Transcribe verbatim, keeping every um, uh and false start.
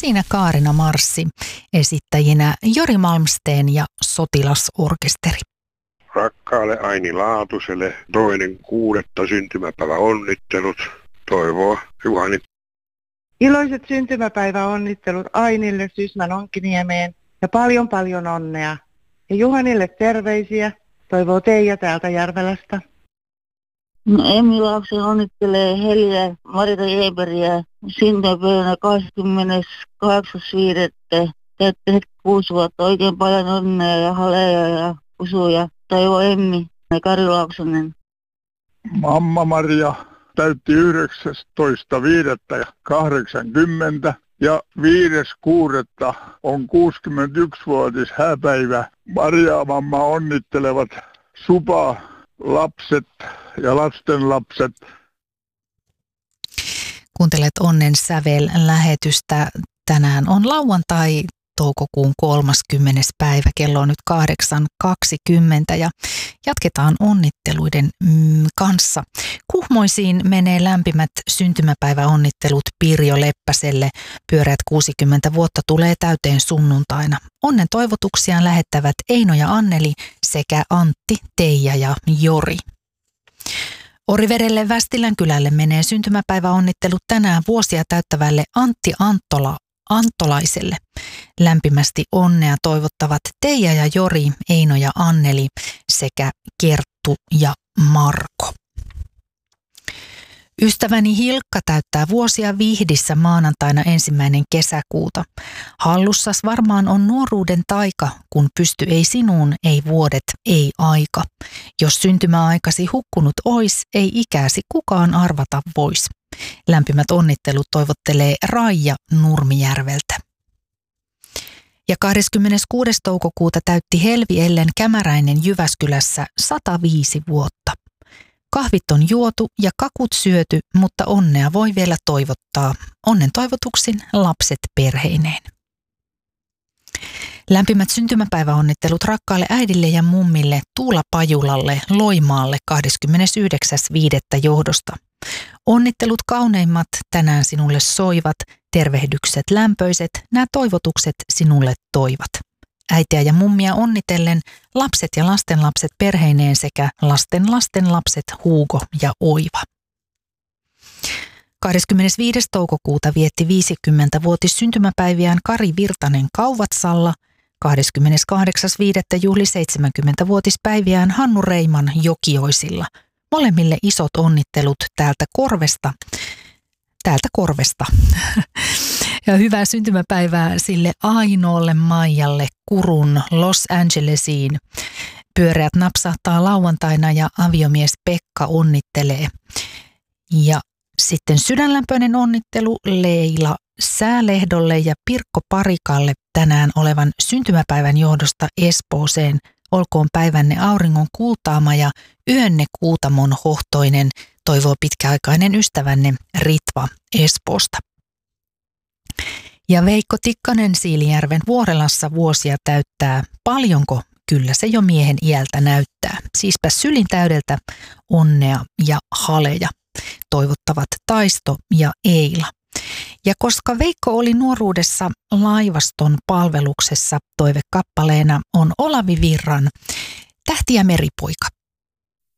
Siinä Kaarina Marssi, esittäjinä Jori Malmsteen ja Sotilasorkesteri. Rakkaalle Aini Laatuselle toinen kuudetta syntymäpäivä onnittelut, toivoo Juhani. Iloiset syntymäpäiväonnittelut Ainille Sysmän Onkiniemeen ja paljon paljon onnea. Ja Juhanille terveisiä, toivoo Teija täältä Järvelästä. No, Emmi Laakso onnittelee Heliä Marita Eberiä syntymäpäivänä kahdeskymmeneskahdeksas viidettä Täyttänyt kuusi vuotta, oikein paljon onnea ja haleja ja usuja. Toivo Emmi ja Kari Laaksonen. Mamma Maria täytti yhdeksästoista viidettä kahdeksankymmentä ja viides kuudetta on kuusikymmentäyksivuotis hääpäivä. Maria mamma onnittelevat Supa, lapset ja lastenlapset. Kuuntelet Onnen sävel-lähetystä. Tänään on lauantai, toukokuun kolmaskymmenes päivä, kello on nyt kahdeksan kaksikymmentä ja jatketaan onnitteluiden mm, kanssa. Kuhmoisiin menee lämpimät syntymäpäiväonnittelut Pirjo Leppäselle. Pyöreät kuusikymmentä vuotta tulee täyteen sunnuntaina. Onnen toivotuksiaan lähettävät Eino ja Anneli sekä Antti, Teija ja Jori. Orivedelle Västilän kylälle menee syntymäpäiväonnittelut tänään vuosia täyttävälle Antti Anttola Antolaiselle. Lämpimästi onnea toivottavat Teija ja Jori, Eino ja Anneli sekä Kerttu ja Marko. Ystäväni Hilkka täyttää vuosia Vihdissä maanantaina ensimmäinen kesäkuuta. Hallussas varmaan on nuoruuden taika, kun pysty ei sinuun, ei vuodet, ei aika. Jos syntymäaikasi hukkunut ois, ei ikäsi kukaan arvata vois. Lämpimät onnittelut toivottelee Raija Nurmijärveltä. Ja kahdeskymmeneskuudes toukokuuta täytti Helvi Ellen Kämäräinen Jyväskylässä sata viisi vuotta. Kahvit on juotu ja kakut syöty, mutta onnea voi vielä toivottaa. Onnen toivotuksin lapset perheineen. Lämpimät syntymäpäiväonnittelut rakkaalle äidille ja mummille Tuula Pajulalle Loimaalle kahdeskymmenesyhdeksäs viidettä johdosta. Onnittelut kauneimmat tänään sinulle soivat, tervehdykset lämpöiset, nämä toivotukset sinulle toivat. Äitiä ja mummia onnitellen lapset ja lastenlapset perheineen sekä lasten lastenlapset Hugo ja Oiva. kahdeskymmenesviides toukokuuta vietti viisikymmentävuotis syntymäpäiviään Kari Virtanen Kauvatsalla. kahdeskymmeneskahdeksas viidettä juhli seitsemänkymmentävuotispäiviään Hannu Reiman Jokioisilla. Molemmille isot onnittelut täältä Korvesta. Täältä Korvesta. Ja hyvää syntymäpäivää sille ainoalle Maijalle Kurun Los Angelesiin. Pyöreät napsahtaa lauantaina ja aviomies Pekka onnittelee. Ja sitten sydänlämpöinen onnittelu Leila Säälehdolle ja Pirkko Parikalle tänään olevan syntymäpäivän johdosta Espooseen. Olkoon päivänne auringon kultaama ja yönne kuutamon hohtoinen, toivoo pitkäaikainen ystävänne Ritva Espoosta. Ja Veikko Tikkanen Siilijärven Vuorelassa vuosia täyttää. Paljonko? Kyllä se jo miehen iältä näyttää. Siispä sylin täydeltä onnea ja haleja, toivottavat Taisto ja Eila. Ja koska Veikko oli nuoruudessa laivaston palveluksessa, toivekappaleena on Olavi Virran Tähti ja meripoika.